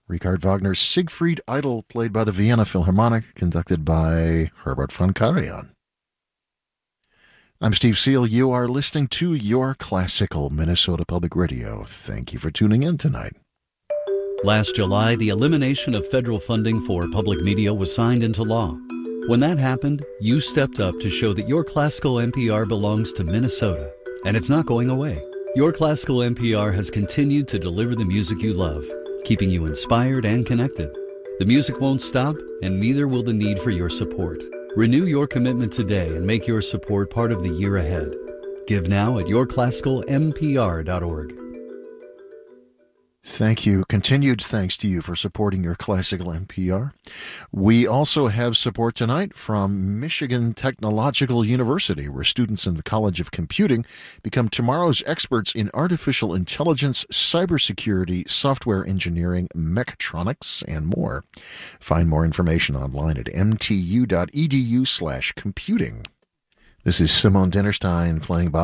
Richard Wagner's Siegfried Idle, played by the Vienna Philharmonic, conducted by Herbert von Karajan. I'm Steve Seal. You are listening to Your Classical Minnesota Public Radio. Thank you for tuning in tonight. Last July, the elimination of federal funding for public media was signed into law. When that happened, you stepped up to show that Your Classical NPR belongs to Minnesota, and it's not going away. Your Classical NPR has continued to deliver the music you love, keeping you inspired and connected. The music won't stop, and neither will the need for your support. Renew your commitment today and make your support part of the year ahead. Give now at yourclassicalmpr.org. Thank you. Continued thanks to you for supporting Your Classical NPR. We also have support tonight from Michigan Technological University, where students in the College of Computing become tomorrow's experts in artificial intelligence, cybersecurity, software engineering, mechatronics, and more. Find more information online at mtu.edu/computing. This is Simone Dinnerstein playing